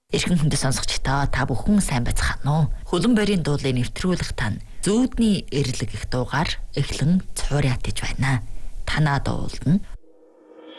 Эрхэм хүндэт сонсогчдоо та бүхэн сайн байцгаана уу? Хөлөн борийн дуулыг нэвтрүүлэх тань зүүдний эрлэг их дуугаар эхлэн цуурья тиж байна. Танаа дуулна